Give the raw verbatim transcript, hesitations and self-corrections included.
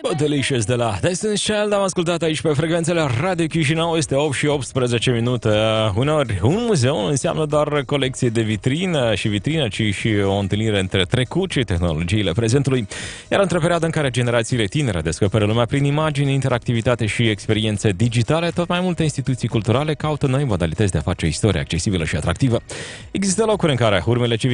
Delicious de la Destiny's Child am ascultat aici pe frecvențele Radio Chișinău. Este opt și optsprezece minute. Uneori un muzeu înseamnă doar colecție de vitrină și vitrină, ci și o întâlnire între trecut și tehnologiile prezentului. Iar între perioada în care generațiile tinere descoperă lumea prin imagini, interactivitate și experiențe digitale, tot mai multe instituții culturale caută noi modalități de a face istoria accesibilă și atractivă. Există locuri în care urmele